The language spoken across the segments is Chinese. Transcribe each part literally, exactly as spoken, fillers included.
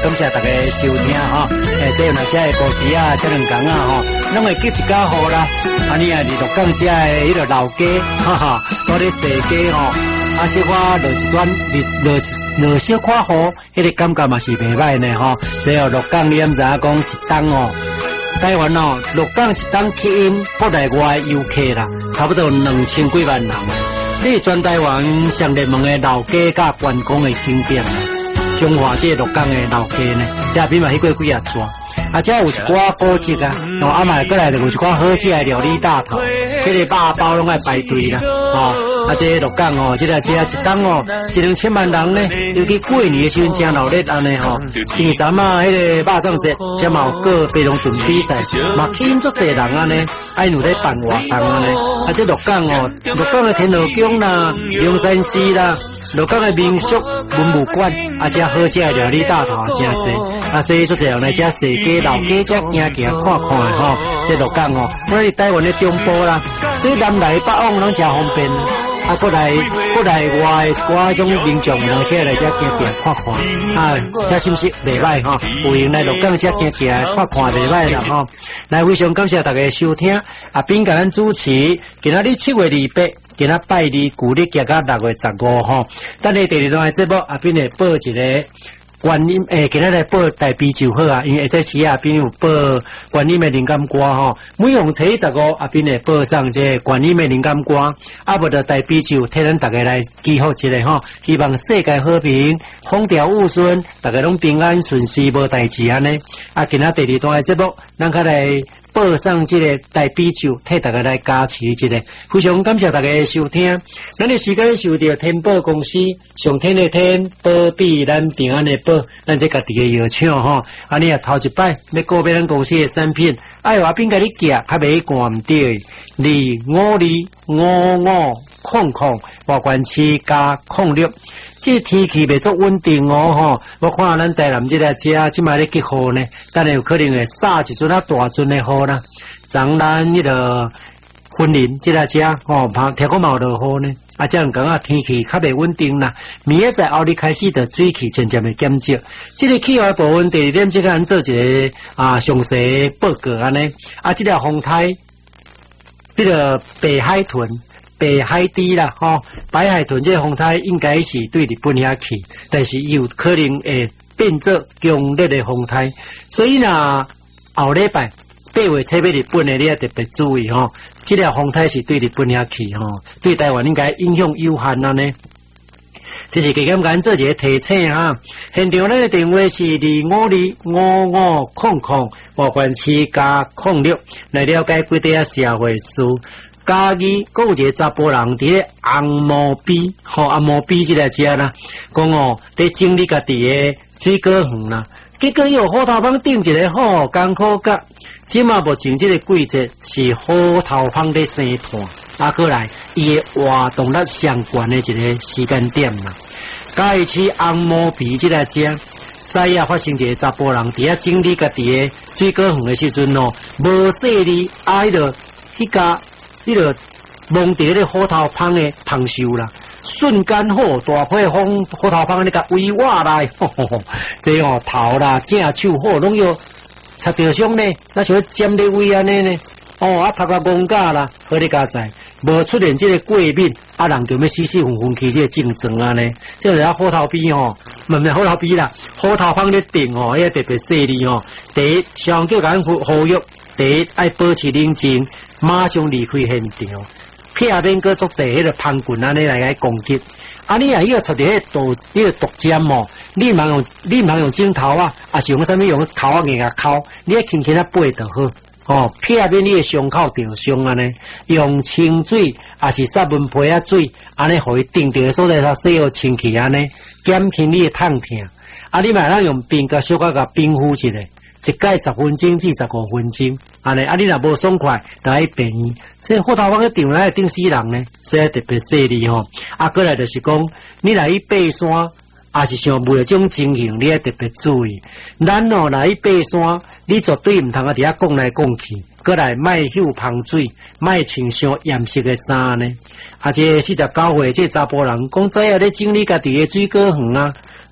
感谢大家收听哈。诶，这有哪些故事啊？这两讲啊吼，拢会记一家好啦。啊，你啊，你鹿港遮诶迄个老街，哈哈，嗰啲细街吼，啊，小可落一转，落落小可雨，迄个感觉嘛是袂歹呢吼。这有鹿港你毋知影讲一档哦。台湾哦，鹿港一档吸引国内外游客啦，差不多两千几万人啊。你全台湾上热门的老街甲观光的景点啊，中华这鹿港的老街呢，这边嘛迄过几啊座，啊，这有一寡古迹啊，哦，啊嘛过来就有一寡好食的料理大头，这个肉包拢爱排队啦，哦，啊，这鹿港哦，这个这一档哦，一两千万人呢，尤其过年的时阵真热闹安尼吼，前站啊，迄个肉粽节，这嘛有个白龙船比赛，嘛吸引足侪人安尼，爱有咧办活动安尼，啊，这鹿港哦，鹿港的天后宫啦，龙山寺啦，鹿港的民俗文物馆，啊，这好食的料理大头真侪，啊，所以说这样来这细街老街这行行看看的吼，这鹿港哦，我哋台湾的中部啦，所以南来北往拢真方便。啊，过来过来外外种民众能先来遮行行看看，啊，这是不是袂歹吼？有闲来鹿港遮行行看看袂歹啦吼。来，非常感谢大家收听，啊，并甲咱主持，今仔日七月二八，今仔拜二旧历加到六月十五吼。等你第二段节目，啊，并会报一个。观音诶，今日来报大啤酒好啊，因为这时啊边有报观音的灵感歌吼，每逢初一十五啊边会报上这观音的灵感歌，啊无着大啤酒替咱大家来祈福一下吼，希望世界和平，风调雨顺，大家拢平安顺遂无代志安尼。啊，今仔第二段的节目，咱较来报上这个大啤酒，替大家来加持一下。非常感谢大家的收听，咱的时间受到天宝公司上天的天保庇咱平安的保，咱这家己的药厂吼，啊你啊头一摆要告别咱公司的产品，哎我边甲你寄，较袂寒唔对，二五二五五空空，外观七加空六。这天气袂足稳定哦吼，我看咱台南这个遮即摆咧结雨呢，但系有可能会撒一阵啊大阵的雨啦。咱咱迄个婚林这个遮吼，怕听讲冇落雨呢，啊这样讲啊天气较袂稳定啦。明仔载后日开始的水气渐渐会减少。这个气候部分第二点，即个咱做一个啊详细报告安尼。啊，这个风台，这个北海豚。北海低啦，吼、哦，北海豚这风台应该是对日本遐去，但是有可能会变做强烈的风台，所以呢，后礼拜八月七日日本的你要特别注意吼、哦，这条风台是对日本遐去吼、哦，对台湾应该影响有限啊呢。这是给咱做一个提醒哈，现场咱的电话是二五二五五空空，外观七加空六，来了解几点社会事。嘉义还有一个查甫人伫咧红毛逼，吼红毛逼即个只啦，讲哦，伫经历家己的水果园啦，结果有虎头蜂顶一个好艰苦甲，即嘛目前即个季节是虎头蜂咧生团，啊过来伊的活动力上悬的一个时间点啦。嘉义市红毛逼即个只，昨夜发生一个查甫人伫咧经历家己的水果园的时阵哦，无细哩，啊迄个迄家。迄个蒙伫咧虎头蜂的芳寿啦，瞬间好大批蜂虎头蜂那个围挖来，吼吼吼，这哦头啦、正手好拢要插着伤呢，那像尖咧位安尼呢，哦啊头壳戆架啦，好你家在，无出现这个过敏，啊人就要死死昏昏去这个症状啊呢，这个虎头逼吼，唔唔虎头逼啦，虎头蜂咧顶吼，要特别细腻吼，第一上叫咱呼呼吁，第一爱保持冷静。马上离开现场，片面个做侪迄个喷棍安尼来来攻击。啊，你啊，伊个出伫迄毒，迄个毒针哦，你茫用，你茫用镜头啊，啊是用啥物用头啊硬啊敲，你轻轻啊背就好。哦，片面你个伤口着伤安尼，用清水啊是杀蚊皮啊水，安尼互伊定着所在它洗好清气安尼，减轻你个痛痛。啊，你嘛咱用冰甲小可甲冰敷一下。一盖十分钟至十五分钟，安尼啊，你若无爽快，就爱病院。这虎头蜂个场来顶死人呢，所以特别细腻吼。啊，过来就是讲，你来去爬山，也是想为了种情形，你要特别注意。咱哦来去爬山，你绝对唔通啊伫遐讲来讲去。过来卖嗅芳水，卖穿上严实的衫呢。啊，这四十九岁这查甫人讲，知影咧整理家己的水果园啊。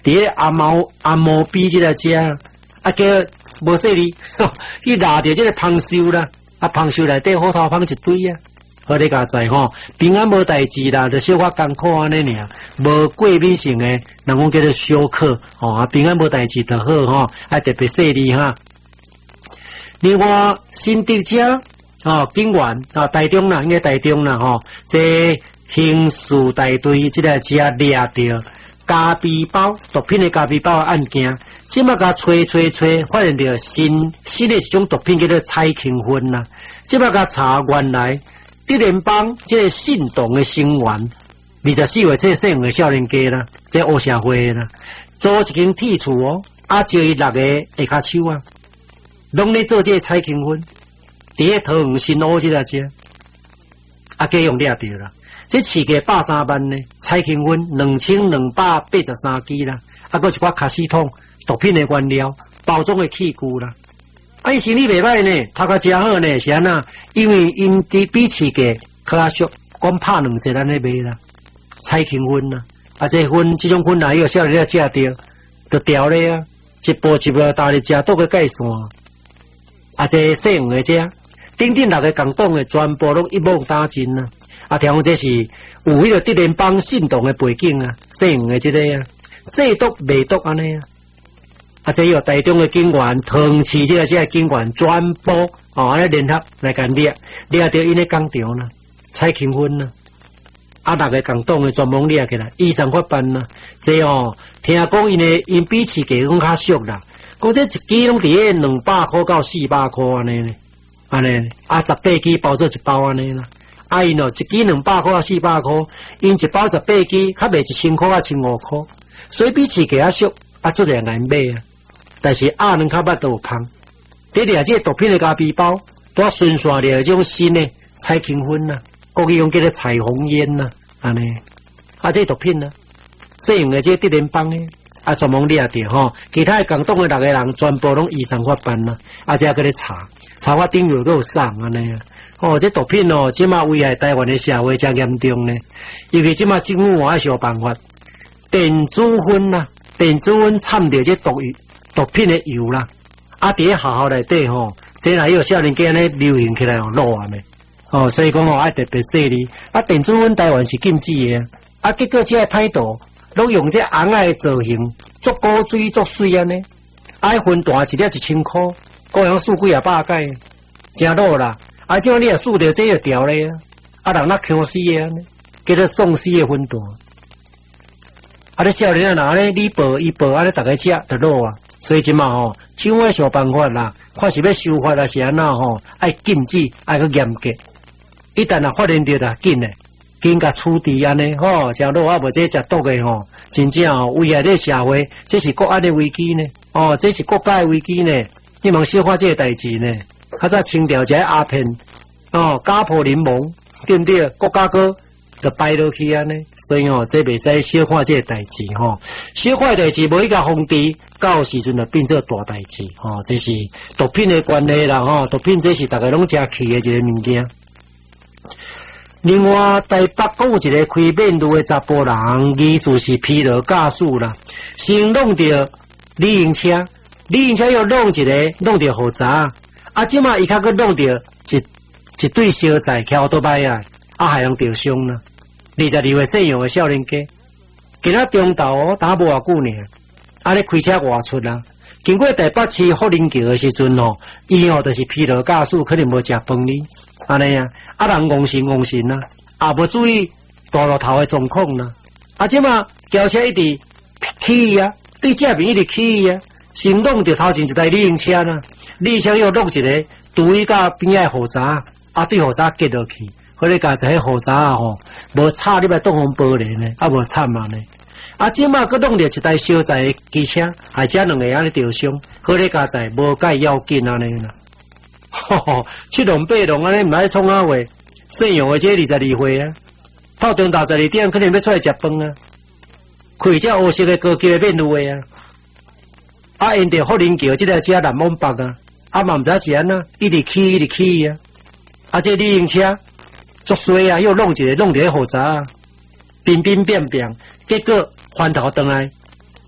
伫咧阿毛阿毛逼即个遮，啊叫无说哩，去拿着即个芳寿啦，啊芳寿内底虎头芳一堆啊，好你家知吼，平安无代志啦，就小可艰苦安尼尔，无过敏性诶，人讲叫做小可，吼啊平安无代志就好吼，啊特别说哩哈。另外新竹遮哦景园啊台中啦，应该台中啦吼，这刑事大队即个遮掠着咖啡包毒品诶咖啡包案件，即马甲吹吹吹，发现着新新诶一种毒品叫做彩青酚啦，即马甲查原来德联邦即个信动诶成员，二十四岁这细个少年家啦，这黑社会啦，租一间铁厝哦，啊招伊六个下骹手啊。拢咧做这个彩青酚，伫咧桃园新屋即个遮，啊，加用掠着啦。这市价百三万呢，彩青酚两千两百八十三支啦，啊，搁一寡卡西桶毒品的原料，包装的器具啦。啊，伊生意袂歹呢，头壳真好呢，是安那？因为因伫比市价较较俗，讲拍两折安尼卖啦，彩青酚啦。啊，这酚这种酚哪有少年仔食着，就掉咧啊，一步一步踏入食倒个介线。啊，这细黄的遮，顶顶六个共党的全部拢一网打尽啊！啊，听讲这是有迄个德联邦信动的背景啊，细黄的这个啊，制毒卖毒安尼啊！啊，这有台中的警员、桃园市这个些警员全部哦，安尼联合来干掠，掠到因的工厂啦，彩青酚啦，啊，六个共党的专门掠起来，依上法办啦，这哦，听讲因的因比市价讲较俗啦。讲这一支拢伫咧两百块到四百块安尼呢，安尼啊十八支包做一包安尼啦。啊因哦一支两百块到四百块，因一包十八支，较卖一千块到千五块，所以比市价较俗，啊做量难买啊。但是鸭卵较捌都有芳，伫掠这毒品的咖啡包，都顺刷了这种新的彩青酚呐，国语用叫做彩虹烟呐，安尼啊这毒品呐，使用的这德联邦诶。啊，专门掠着吼，其他共党诶六个人全部拢依上法办啦，啊，这个咧查，查法顶有都有送安尼啊。哦，这毒品哦，即马危害台湾诶社会真严重呢。尤其即马政府还想办法，电子烟啦，电子烟掺着这毒毒品诶油啦，啊，伫咧学校内底吼，这若有少年家咧流行起来哦，乱啊咩？哦，所以讲哦，爱特别细腻。啊，电子烟台湾是禁止诶，啊，结果这个歹徒。拢用这红仔的造型，足古水足水安尼，爱分大一粒一千块，个人输几啊百块，真落啦。啊，即你也输着这就掉咧啊，啊人那强死的安尼，叫做丧尸的分大。啊，你少年啊，哪咧你报伊报，啊，你大家食就落啊。所以即嘛吼，政府想办法啦，看是要修法啊是安那吼，爱禁止，爱去严格。一旦啊发现着啦，紧诶。紧甲处置安尼吼，食落啊无这食毒诶吼，真正哦危害咧社会，这是国安的危机呢，哦，这是国家的危机呢，你莫小看这个代志呢，较早清朝一个鸦片哦，家破人亡，对不对？国家哥就败落去安尼，所以哦，这袂使小看这个代志吼，小看代志无伊甲封治，到时阵就变做大代志吼，这是毒品的关系啦吼，毒品这是大家拢真气的一个物件。另外，台北阁有一个开面路的查甫人，疑似是疲劳驾驶啦，先弄着旅行车，旅行车又弄一个，弄着豪宅，啊，即马伊较阁弄着一一对小仔骑奥多摆啊，啊，害人着伤啦。二十二岁姓杨的少年家，今仔中昼哦，打无偌久呢，啊，咧开车外出啦，经过台北市福林桥的时阵哦，伊哦就是疲劳驾驶，可能无食饭哩，安尼啊。啊，人戆神戆神呐，也无注意大路头的状况啦。啊，即马轿车一直起啊，对正面一直起啊，先弄着头前一台旅行车啦，旅行车又弄一个，对甲边仔豪宅，啊，对豪宅结落去，迄个家在迄豪宅啊吼，无插入来挡风玻璃呢，啊无惨嘛呢。啊，即马佮弄着一台小载的机车，而且两个安尼着伤，迄个家在无介要紧安尼啦。吼吼，七龙八龙安尼唔爱创啊话，姓杨的这二十二岁啊，到中昼十二点可能要出来食饭啊，开只黑色的高级的面路的啊，啊因着福林桥这个车南往北啊，啊嘛唔知是安那，一直起一直起啊，啊这旅行车作衰啊，又弄一个弄一个豪宅啊，冰冰变变，结果翻头回来，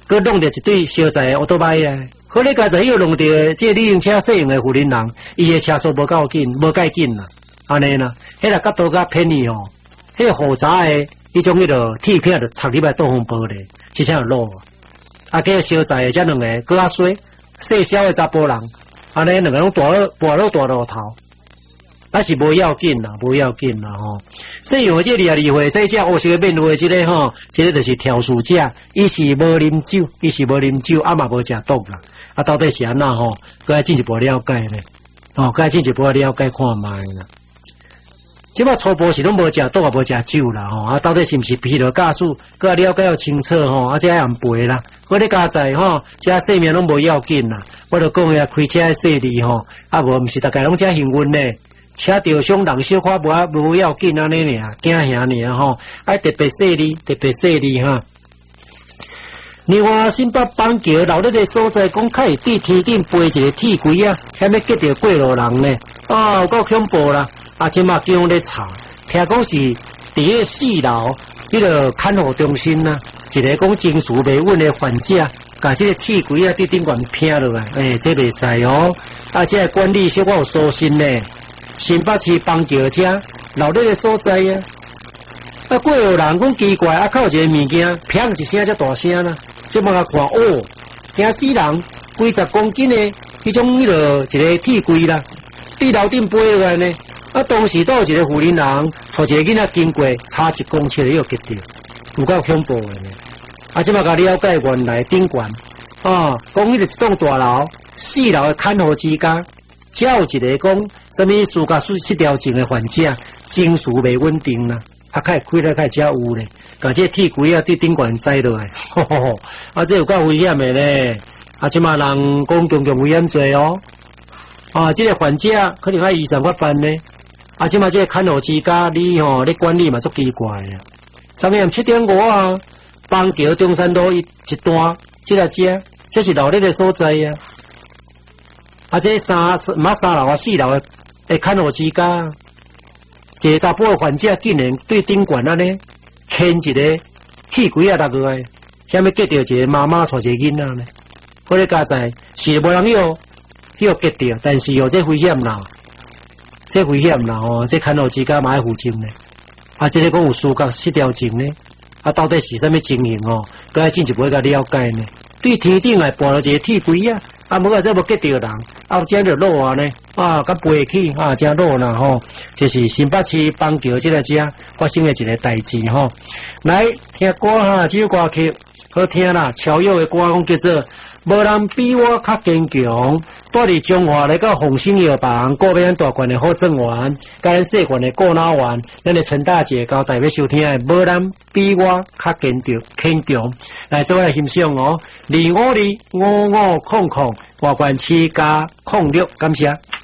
佮弄着一对小仔的奥多麦啊，可你刚才又弄着这旅行车适用的富人人，伊的车速无够紧，无介紧啦，安尼啦，迄个角度较便宜哦，迄个复杂的迄种迄个铁片就插入来挡风玻璃，一下就落。啊，计小仔的这两个搁较衰，细小的查甫人，安尼两个拢大了大了大路头。啊是无要紧啦，无要紧啦吼。适用这二十二岁细只黑色面话这个吼，这个就是挑事者，伊是无啉酒，伊是无啉酒，啊嘛无食毒啦。啊到底是安那吼？搁要进一步了解咧，哦，搁要进一步了解看卖啦。即摆初步是拢无食毒啊，无食酒啦吼。啊到底是毋是疲劳驾驶？搁要了解要清楚吼，啊这样赔啦。我咧加在吼，这性命拢无要紧啦。我著讲呀，开车的细腻吼，啊无毋是逐家拢遮幸运咧。车着伤人小可无啊无要紧安尼尔，惊吓尔吼，爱特别细腻，特别细腻哈。另外，新北板桥老热的所在，讲较会对天顶飞一个铁轨啊，还要结着过路人呢，啊，有够恐怖啦！啊，即马叫咧查，听讲是伫迄四楼迄个看护中心呐、啊，一个讲情绪袂稳的患者，甲即个铁轨啊伫顶悬劈落来，诶、欸，这袂使哦，啊，这个管理小可有疏心呢。新北市板桥遮老热的所在啊，啊过有人讲奇怪，啊靠一个物件，砰一声才大声啦，即马看哦，惊死人，几十公斤的迄种迄落一个铁轨啦，伫楼顶飞落来呢，啊当时都有一个妇人人，带一个囡仔经过，差一公尺就结掉，有够恐怖的呢。啊即马甲了解原来顶悬，啊讲迄个一栋大楼，四楼的看护之家。只有一个讲，什么输甲失失调症的患者，情绪袂稳定啦，啊，开开了开只有咧，甲这铁轨啊伫顶悬栽落来，吼吼吼，啊，这有够危险的咧，啊，即马人讲强强危险罪哦，啊，这个患者可能爱医生法办呢，啊，即马这个看护之家你吼，你管理嘛足奇怪啊，昨夜七点五啊，板桥中山路一一段，这个遮，这是老热的所在啊。啊！这三马三楼啊，四楼的诶，看护之家，一个查甫的患者竟然对顶悬安尼牵一个铁轨啊，落来，遐要结着一个妈妈带一个囡仔呢。我咧加在是无人要要结着，但是哦，这危险啦，这危险啦哦，这看护之家嘛爱负责呢。啊，这个讲有思觉失调症呢，啊，到底是啥物情形哦？搁要进一步甲了解呢。对天顶来搬了一个铁轨啊！啊，无个这无结着人，啊，这就落啊呢，啊，甲飞起啊，这落啦吼，这是新北市板桥这个遮发生的一个代志吼。来听歌哈，这首歌曲好听啦，乔佑的歌讲叫做《无人比我较坚强》。带伫中华来到红星药房，个别大罐的好正丸，甲咱细罐的过脑丸，咱的陈大姐交代要收听的，无人比我较坚强，坚强。来做来欣赏哦，二五二五五空空，外罐七加空六，感谢。